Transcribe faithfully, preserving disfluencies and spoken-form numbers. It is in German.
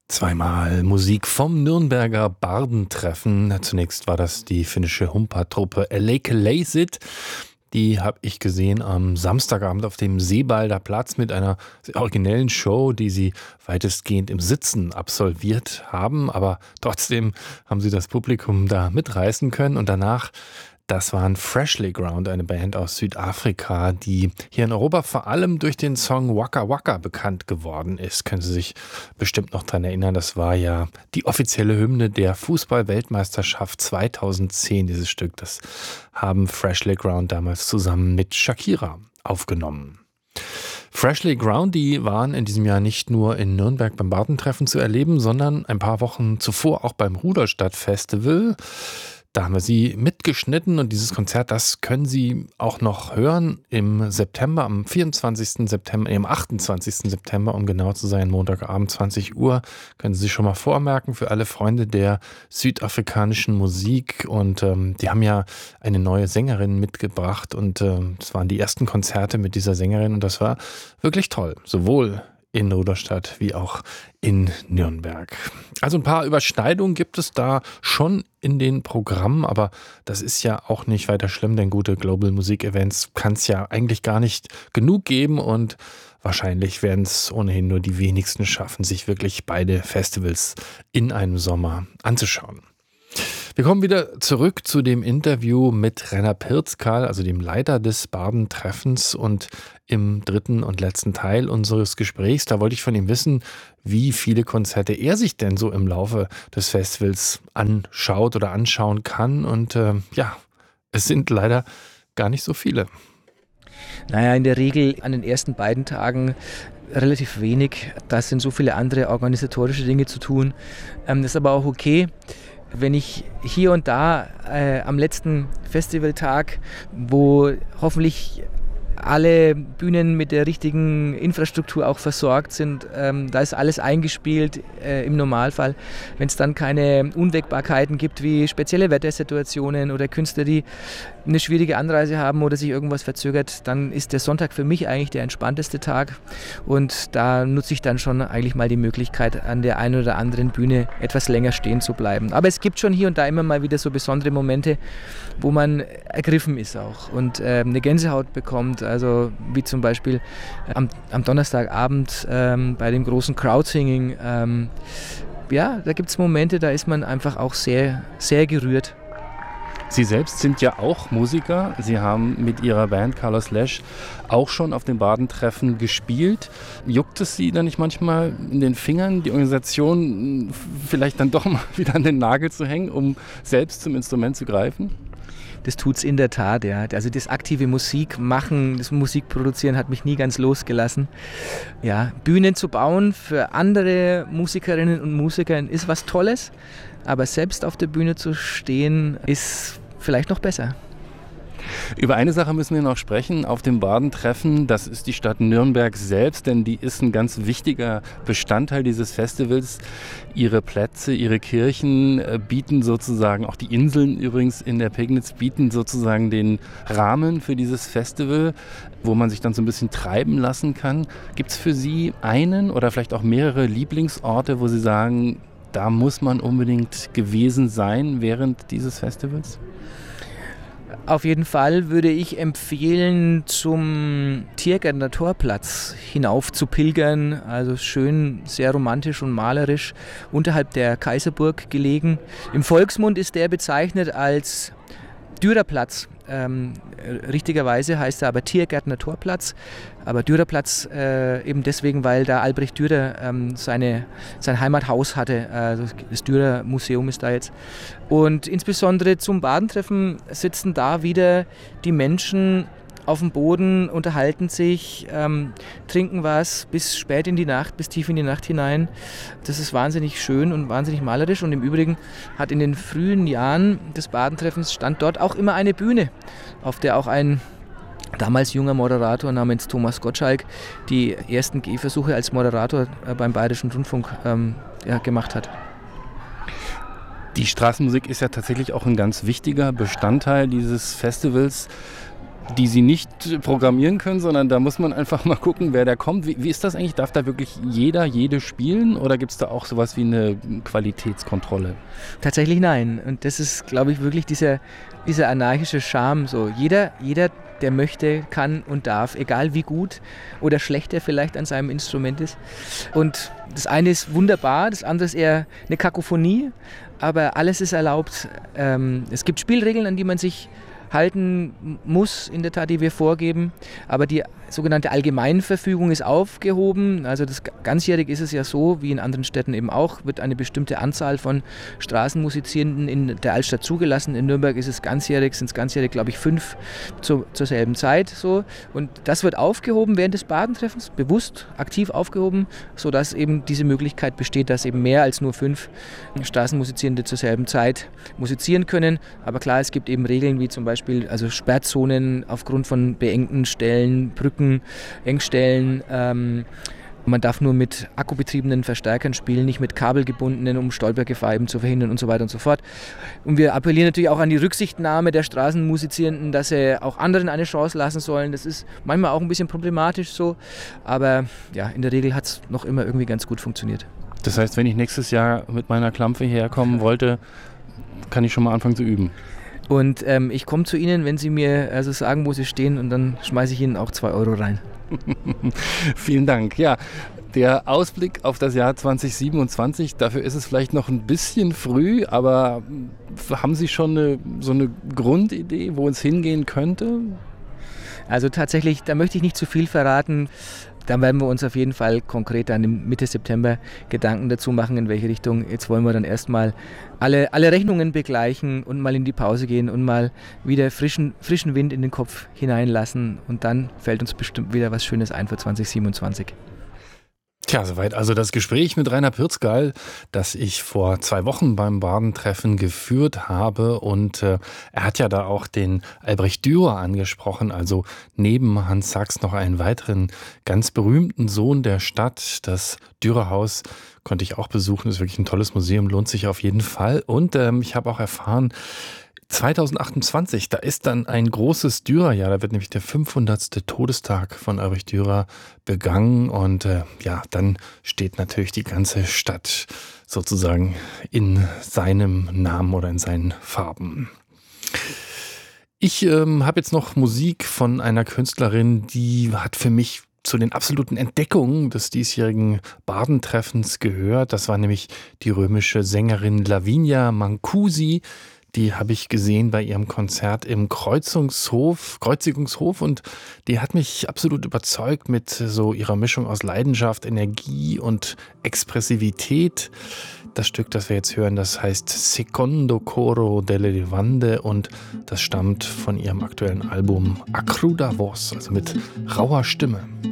Zweimal Musik vom Nürnberger Bardentreffen. Zunächst war das die finnische Humpa-Truppe Leikelaiset. Die habe ich gesehen am Samstagabend auf dem Seebalder Platz mit einer originellen Show, die sie weitestgehend im Sitzen absolviert haben. Aber trotzdem haben sie das Publikum da mitreißen können. Und danach, das waren Freshly Ground, eine Band aus Südafrika, die hier in Europa vor allem durch den Song Waka Waka bekannt geworden ist. Können Sie sich bestimmt noch daran erinnern, das war ja die offizielle Hymne der Fußball-Weltmeisterschaft zweitausendzehn, dieses Stück. Das haben Freshly Ground damals zusammen mit Shakira aufgenommen. Freshly Ground, die waren in diesem Jahr nicht nur in Nürnberg beim Bardentreffen zu erleben, sondern ein paar Wochen zuvor auch beim Ruderstadt-Festival. Da haben wir sie mitgeschnitten und dieses Konzert, das können Sie auch noch hören im September, am vierundzwanzigsten September, am achtundzwanzigsten September, um genau zu sein, Montagabend zwanzig Uhr. Können Sie sich schon mal vormerken für alle Freunde der südafrikanischen Musik. Und ähm, die haben ja eine neue Sängerin mitgebracht und ähm, das waren die ersten Konzerte mit dieser Sängerin und das war wirklich toll, sowohl in Rudolstadt wie auch in Nürnberg. Also ein paar Überschneidungen gibt es da schon in den Programmen, aber das ist ja auch nicht weiter schlimm, denn gute Global Musik Events kann es ja eigentlich gar nicht genug geben und wahrscheinlich werden es ohnehin nur die wenigsten schaffen, sich wirklich beide Festivals in einem Sommer anzuschauen. Wir kommen wieder zurück zu dem Interview mit Renner Pirzkal, also dem Leiter des Bardentreffens, und im dritten und letzten Teil unseres Gesprächs, da wollte ich von ihm wissen, wie viele Konzerte er sich denn so im Laufe des Festivals anschaut oder anschauen kann. Und äh, ja, es sind leider gar nicht so viele. Naja, in der Regel an den ersten beiden Tagen relativ wenig. Da sind so viele andere organisatorische Dinge zu tun. Ähm, das ist aber auch okay. Wenn ich hier und da äh, am letzten Festivaltag, wo hoffentlich alle Bühnen mit der richtigen Infrastruktur auch versorgt sind, ähm, da ist alles eingespielt äh, im Normalfall. Wenn es dann keine Unwägbarkeiten gibt wie spezielle Wettersituationen oder Künstler, die eine schwierige Anreise haben oder sich irgendwas verzögert, dann ist der Sonntag für mich eigentlich der entspannteste Tag und da nutze ich dann schon eigentlich mal die Möglichkeit, an der einen oder anderen Bühne etwas länger stehen zu bleiben. Aber es gibt schon hier und da immer mal wieder so besondere Momente, wo man ergriffen ist auch und äh, eine Gänsehaut bekommt. Also wie zum Beispiel am, am Donnerstagabend ähm, bei dem großen Crowdsinging. Ähm, ja, da gibt es Momente, da ist man einfach auch sehr, sehr gerührt. Sie selbst sind ja auch Musiker. Sie haben mit Ihrer Band Carlos Lesch auch schon auf den Bardentreffen gespielt. Juckt es Sie dann nicht manchmal in den Fingern, die Organisation vielleicht dann doch mal wieder an den Nagel zu hängen, um selbst zum Instrument zu greifen? Das tut's in der Tat, ja. Also das aktive Musikmachen, das Musikproduzieren hat mich nie ganz losgelassen. Ja, Bühnen zu bauen für andere Musikerinnen und Musiker ist was Tolles, aber selbst auf der Bühne zu stehen ist vielleicht noch besser. Über eine Sache müssen wir noch sprechen auf dem Bardentreffen. Das ist die Stadt Nürnberg selbst, denn die ist ein ganz wichtiger Bestandteil dieses Festivals. Ihre Plätze, ihre Kirchen bieten sozusagen, auch die Inseln übrigens in der Pegnitz, bieten sozusagen den Rahmen für dieses Festival, wo man sich dann so ein bisschen treiben lassen kann. Gibt es für Sie einen oder vielleicht auch mehrere Lieblingsorte, wo Sie sagen, da muss man unbedingt gewesen sein während dieses Festivals? Auf jeden Fall würde ich empfehlen, zum Tiergärtner Torplatz hinauf zu pilgern. Also schön, sehr romantisch und malerisch, unterhalb der Kaiserburg gelegen. Im Volksmund ist der bezeichnet als Dürerplatz. Ähm, richtigerweise heißt er aber Tiergärtner Torplatz, aber Dürerplatz äh, eben deswegen, weil da Albrecht Dürer ähm, seine, sein Heimathaus hatte. Also das Dürer Museum ist da jetzt. Und insbesondere zum Badentreffen sitzen da wieder die Menschen auf dem Boden, unterhalten sich, ähm, trinken was bis spät in die Nacht, bis tief in die Nacht hinein. Das ist wahnsinnig schön und wahnsinnig malerisch. Und im Übrigen hat in den frühen Jahren des Badentreffens stand dort auch immer eine Bühne, auf der auch ein damals junger Moderator namens Thomas Gottschalk die ersten Gehversuche als Moderator beim Bayerischen Rundfunk ähm, ja, gemacht hat. Die Straßenmusik ist ja tatsächlich auch ein ganz wichtiger Bestandteil dieses Festivals. die Sie nicht programmieren können, sondern da muss man einfach mal gucken, wer da kommt. Wie, wie ist das eigentlich? Darf da wirklich jeder, jede spielen oder gibt es da auch sowas wie eine Qualitätskontrolle? Tatsächlich nein. Und das ist, glaube ich, wirklich dieser, dieser anarchische Charme. So, jeder, jeder, der möchte, kann und darf, egal wie gut oder schlecht er vielleicht an seinem Instrument ist. Und das eine ist wunderbar, das andere ist eher eine Kakophonie, aber alles ist erlaubt. Ähm, es gibt Spielregeln, an die man sich halten muss, in der Tat, die wir vorgeben. Aber die sogenannte Allgemeinverfügung ist aufgehoben. Also das ganzjährig ist es ja so, wie in anderen Städten eben auch, wird eine bestimmte Anzahl von Straßenmusizierenden in der Altstadt zugelassen. In Nürnberg ist es ganzjährig, sind es ganzjährig, glaube ich, fünf zu, zur selben Zeit. So. Und das wird aufgehoben während des Badentreffens, bewusst, aktiv aufgehoben, sodass eben diese Möglichkeit besteht, dass eben mehr als nur fünf Straßenmusizierende zur selben Zeit musizieren können. Aber klar, es gibt eben Regeln wie zum Beispiel also Sperrzonen aufgrund von beengten Stellen, Brücken, Engstellen. Ähm, man darf nur mit akkubetriebenen Verstärkern spielen, nicht mit kabelgebundenen, um Stolpergefahr eben zu verhindern und so weiter und so fort. Und wir appellieren natürlich auch an die Rücksichtnahme der Straßenmusizierenden, dass sie auch anderen eine Chance lassen sollen. Das ist manchmal auch ein bisschen problematisch so, aber ja, in der Regel hat es noch immer irgendwie ganz gut funktioniert. Das heißt, wenn ich nächstes Jahr mit meiner Klampfe herkommen wollte, kann ich schon mal anfangen zu üben? Und ähm, ich komme zu Ihnen, wenn Sie mir also sagen, wo Sie stehen, und dann schmeiße ich Ihnen auch zwei Euro rein. Vielen Dank. Ja, der Ausblick auf das Jahr zwanzig siebenundzwanzig, dafür ist es vielleicht noch ein bisschen früh, aber haben Sie schon eine, so eine Grundidee, wo es hingehen könnte? Also tatsächlich, da möchte ich nicht zu viel verraten. Dann werden wir uns auf jeden Fall konkret dann Mitte September Gedanken dazu machen, in welche Richtung. Jetzt wollen wir dann erstmal alle, alle Rechnungen begleichen und mal in die Pause gehen und mal wieder frischen, frischen Wind in den Kopf hineinlassen. Und dann fällt uns bestimmt wieder was Schönes ein für zwanzig siebenundzwanzig. Tja, soweit also das Gespräch mit Rainer Pirzgall, das ich vor zwei Wochen beim Bardentreffen geführt habe. Und äh, er hat ja da auch den Albrecht Dürer angesprochen, also neben Hans Sachs noch einen weiteren ganz berühmten Sohn der Stadt. Das Dürerhaus konnte ich auch besuchen, ist wirklich ein tolles Museum, lohnt sich auf jeden Fall. Und ähm, ich habe auch erfahren, zwanzig achtundzwanzig, da ist dann ein großes Dürerjahr, da wird nämlich der fünfhundertste Todestag von Albrecht Dürer begangen und äh, ja, dann steht natürlich die ganze Stadt sozusagen in seinem Namen oder in seinen Farben. Ich ähm, habe jetzt noch Musik von einer Künstlerin, die hat für mich zu den absoluten Entdeckungen des diesjährigen Bardentreffens gehört. Das war nämlich die römische Sängerin Lavinia Mancusi. Die habe ich gesehen bei ihrem Konzert im Kreuzungshof, Kreuzigungshof, und die hat mich absolut überzeugt mit so ihrer Mischung aus Leidenschaft, Energie und Expressivität. Das Stück, das wir jetzt hören, das heißt Secondo Coro delle Levande und das stammt von ihrem aktuellen Album A Cruda Voz, also mit rauer Stimme.